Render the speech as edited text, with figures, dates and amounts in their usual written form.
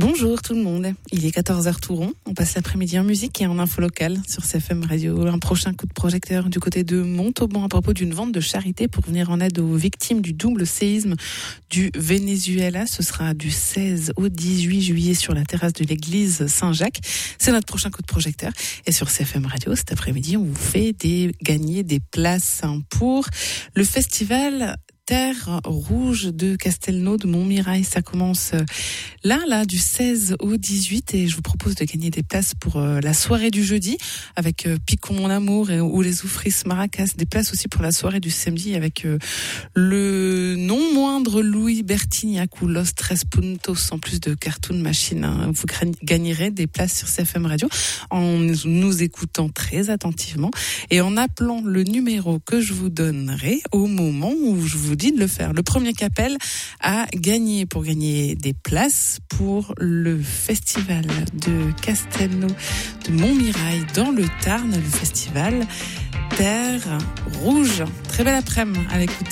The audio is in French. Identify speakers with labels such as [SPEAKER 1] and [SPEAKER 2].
[SPEAKER 1] Bonjour tout le monde, il est 14h tout rond, on passe l'après-midi en musique et en info locale sur CFM Radio. Un prochain coup de projecteur du côté de Montauban à propos d'une vente de charité pour venir en aide aux victimes du double séisme du Venezuela. Ce sera du 16 au 18 juillet sur la terrasse de l'église Saint-Jacques. C'est notre prochain coup de projecteur. Et sur CFM Radio, cet après-midi, on vous fait gagner des places pour le festival Terre Rouge de Castelnau de Montmirail. Ça commence là, du 16 au 18 et je vous propose de gagner des places pour la soirée du jeudi avec Picon mon amour ou les Oufris Maracas. Des places aussi pour la soirée du samedi avec le non moindre Louis Bertignac ou Los Tres Puntos en plus de Cartoon Machine. Vous gagnerez des places sur CFM Radio en nous écoutant très attentivement et en appelant le numéro que je vous donnerai au moment où je vous dis de le faire. Le premier qu'appelle a gagné pour gagner des places pour le festival de Castelnau de Montmirail dans le Tarn, le festival Terre Rouge. Très belle après-midi à l'écoute